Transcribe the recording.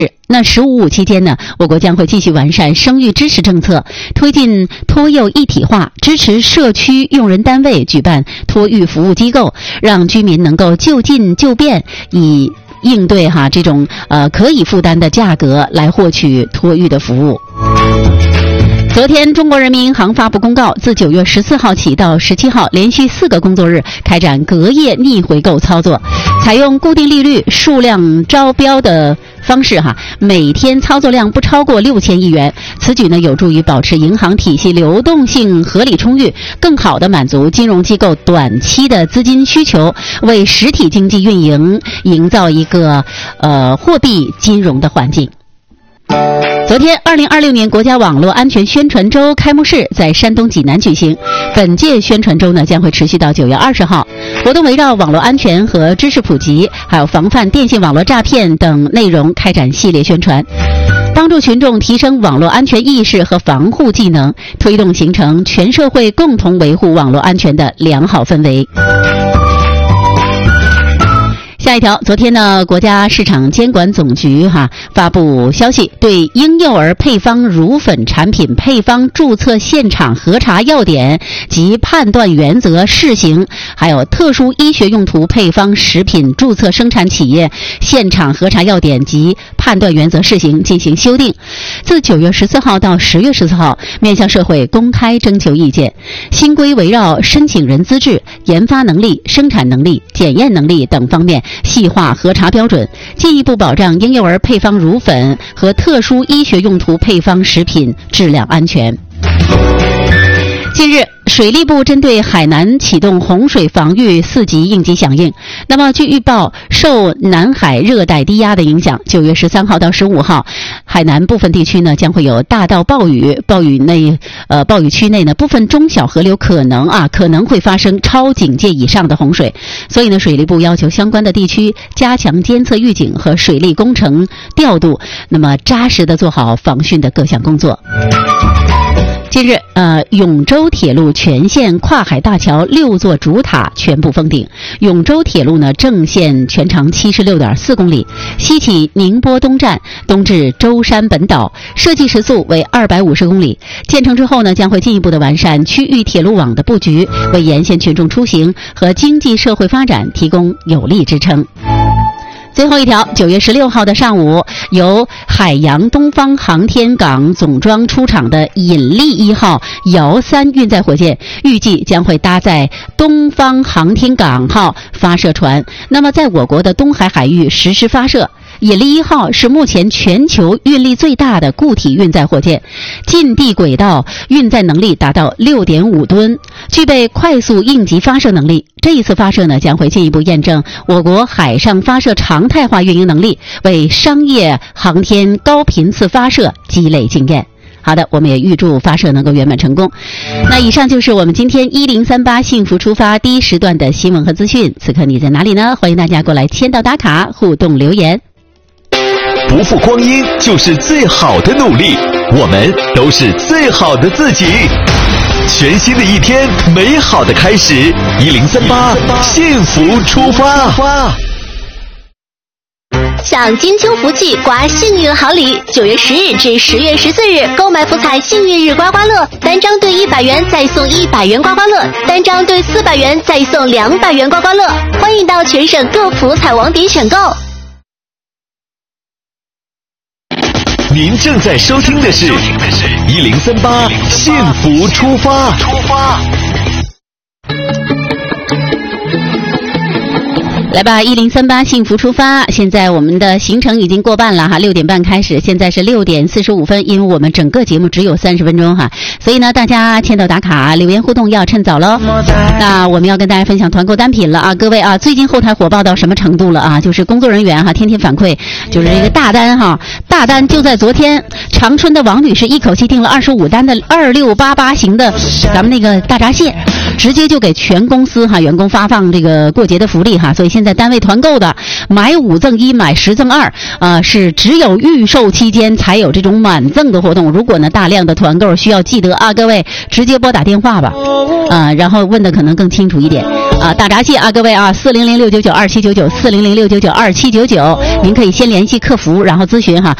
那“15+5”期间呢，我国将会继续完善生育支持政策，推进托幼一体化，支持社区用人单位举办托育服务机构，让居民能够就近就便，以应对这种可以负担的价格来获取托育的服务。昨天，中国人民银行发布公告，自9月14号起到17号，连续4个工作日开展隔夜逆回购操作，采用固定利率数量招标的方式每天操作量不超过6000亿元。此举呢，有助于保持银行体系流动性合理充裕，更好地满足金融机构短期的资金需求，为实体经济运营营造一个货币金融的环境。昨天，2026年国家网络安全宣传周开幕式在山东济南举行。本届宣传周呢，将会持续到9月20号。活动围绕网络安全和知识普及，还有防范电信网络诈骗等内容开展系列宣传，帮助群众提升网络安全意识和防护技能，推动形成全社会共同维护网络安全的良好氛围。下一条，昨天呢，国家市场监管总局发布消息，对婴幼儿配方乳粉产品配方注册现场核查要点及判断原则试行，还有特殊医学用途配方食品注册生产企业现场核查要点及判断原则试行进行修订。自9月14号到10月14号，面向社会公开征求意见。新规围绕申请人资质、研发能力、生产能力、检验能力等方面细化核查标准，进一步保障婴幼儿配方乳粉和特殊医学用途配方食品质量安全。近日，水利部针对海南启动洪水防御4级应急响应。那么据预报，受南海热带低压的影响，9月13号到15号，海南部分地区呢将会有大到暴雨，暴雨区内呢部分中小河流可能会发生超警戒以上的洪水。所以呢，水利部要求相关的地区加强监测预警和水利工程调度，那么扎实的做好防汛的各项工作。近日，永州铁路全线跨海大桥6座主塔全部封顶。永州铁路呢，正线全长76.4公里，西起宁波东站，东至舟山本岛，设计时速为250公里。建成之后呢，将会进一步的完善区域铁路网的布局，为沿线群众出行和经济社会发展提供有力支撑。最后一条，9月16号的上午，由海洋东方航天港总装出厂的引力1号遥3运载火箭，预计将会搭载东方航天港号发射船，那么在我国的东海海域实施发射。引力1号是目前全球运力最大的固体运载火箭，近地轨道运载能力达到6.5吨，具备快速应急发射能力。这一次发射呢，将会进一步验证我国海上发射常态化运营能力，为商业航天高频次发射积累经验。好的，我们也预祝发射能够圆满成功。那以上就是我们今天1038幸福出发第一时段的新闻和资讯。此刻你在哪里呢？欢迎大家过来签到打卡，互动留言。 不负光阴就是最好的努力，我们都是最好的自己。全新的一天，美好的开始，1038幸福出发。 享金秋福气，刮幸运好礼。9月10日至10月14日，购买福彩幸运日刮刮乐，单张兑100元再送100元刮刮乐，单张兑400元再送200元刮刮乐。欢迎到全省各福彩网点选购。 您正在收听的是1038幸福出发。 来吧，1038幸福出发。现在我们的行程已经过半了6点半开始，现在是6点45分，因为我们整个节目只有30分钟所以呢，大家签到打卡、留言互动要趁早喽。那我们要跟大家分享团购单品了各位最近后台火爆到什么程度了就是工作人员天天反馈，就是这个大单就在昨天，长春的王女士一口气订了25单的2688型的咱们那个大闸蟹，直接就给全公司员工发放这个过节的福利所以现在单位团购的买5赠1买10赠2是只有预售期间才有这种满赠的活动。如果呢大量的团购需要记得各位直接拨打电话吧然后问的可能更清楚一点大闸蟹啊，各位啊，4006992799，4006992799，您可以先联系客服，然后咨询哈，